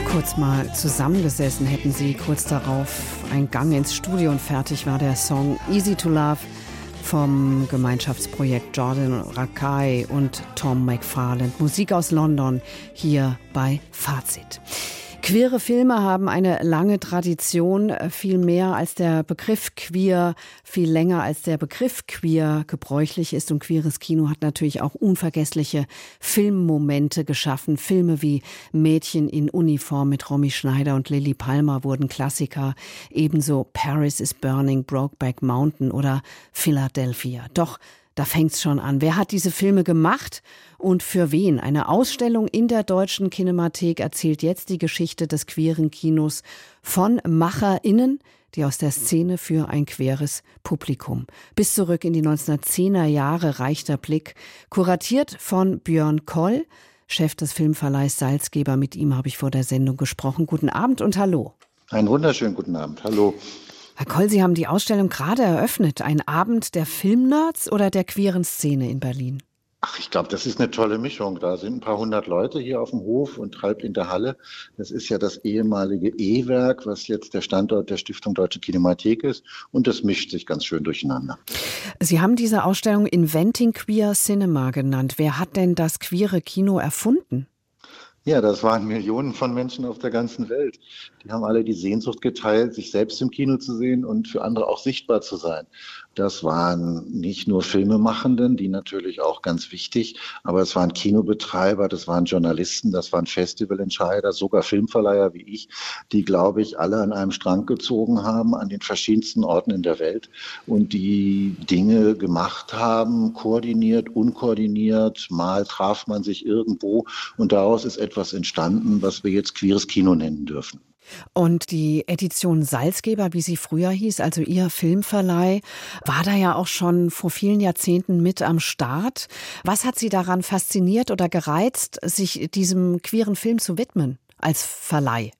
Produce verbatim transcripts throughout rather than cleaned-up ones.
Kurz mal zusammengesessen hätten sie, kurz darauf ein Gang ins Studio und fertig war der Song Easy to Love vom Gemeinschaftsprojekt Jordan Rakei und Tom McFarland. Musik aus London hier bei Fazit. Queere Filme haben eine lange Tradition, viel mehr als der Begriff queer, viel länger als der Begriff queer gebräuchlich ist. Und queeres Kino hat natürlich auch unvergessliche Filmmomente geschaffen. Filme wie Mädchen in Uniform mit Romy Schneider und Lily Palmer wurden Klassiker. Ebenso Paris is Burning, Brokeback Mountain oder Philadelphia. Doch da fängt's schon an. Wer hat diese Filme gemacht und für wen? Eine Ausstellung in der Deutschen Kinemathek erzählt jetzt die Geschichte des queeren Kinos von MacherInnen, die aus der Szene für ein queeres Publikum. Bis zurück in die neunzehnhundertzehner Jahre reicht der Blick. Kuratiert von Björn Koll, Chef des Filmverleihs Salzgeber. Mit ihm habe ich vor der Sendung gesprochen. Guten Abend und hallo. Einen wunderschönen guten Abend. Hallo. Herr Koll, Sie haben die Ausstellung gerade eröffnet. Ein Abend der Filmnerds oder der queeren Szene in Berlin? Ach, ich glaube, das ist eine tolle Mischung. Da sind ein paar hundert Leute hier auf dem Hof und halb in der Halle. Das ist ja das ehemalige E-Werk, was jetzt der Standort der Stiftung Deutsche Kinemathek ist. Und das mischt sich ganz schön durcheinander. Sie haben diese Ausstellung Inventing Queer Cinema genannt. Wer hat denn das queere Kino erfunden? Ja, das waren Millionen von Menschen auf der ganzen Welt. Die haben alle die Sehnsucht geteilt, sich selbst im Kino zu sehen und für andere auch sichtbar zu sein. Das waren nicht nur Filmemachenden, die natürlich auch ganz wichtig, aber es waren Kinobetreiber, das waren Journalisten, das waren Festivalentscheider, sogar Filmverleiher wie ich, die, glaube ich, alle an einem Strang gezogen haben, an den verschiedensten Orten in der Welt und die Dinge gemacht haben, koordiniert, unkoordiniert, mal traf man sich irgendwo und daraus ist etwas entstanden, was wir jetzt queeres Kino nennen dürfen. Und die Edition Salzgeber, wie sie früher hieß, also Ihr Filmverleih, war da ja auch schon vor vielen Jahrzehnten mit am Start. Was hat Sie daran fasziniert oder gereizt, sich diesem queeren Film zu widmen als Verleih?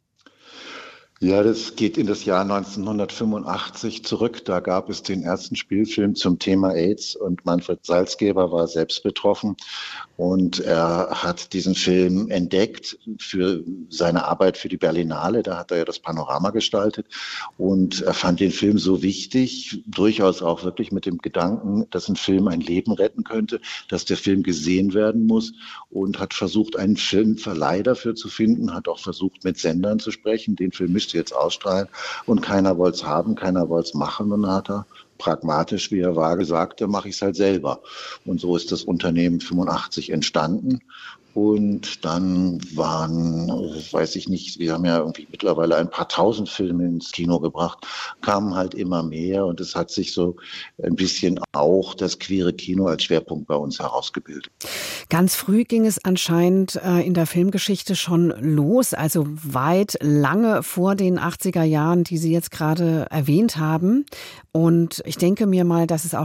Ja, das geht in das Jahr neunzehnhundertfünfundachtzig zurück. Da gab es den ersten Spielfilm zum Thema AIDS und Manfred Salzgeber war selbst betroffen. Und er hat diesen Film entdeckt für seine Arbeit für die Berlinale. Da hat er ja das Panorama gestaltet. Und er fand den Film so wichtig, durchaus auch wirklich mit dem Gedanken, dass ein Film ein Leben retten könnte, dass der Film gesehen werden muss und hat versucht, einen Filmverleih dafür zu finden, hat auch versucht, mit Sendern zu sprechen. Den Film müsste jetzt ausstrahlen und keiner wollte es haben, keiner wollte es machen und dann hat er pragmatisch, wie er war, gesagt, dann mache ich es halt selber. Und so ist das Unternehmen fünfundachtzig entstanden. Und dann waren, weiß ich nicht, wir haben ja irgendwie mittlerweile ein paar tausend Filme ins Kino gebracht, kamen halt immer mehr und es hat sich so ein bisschen auch das queere Kino als Schwerpunkt bei uns herausgebildet. Ganz früh ging es anscheinend äh, in der Filmgeschichte schon los, also weit lange vor den achtziger Jahren, die Sie jetzt gerade erwähnt haben. Und ich denke mir mal, dass es auch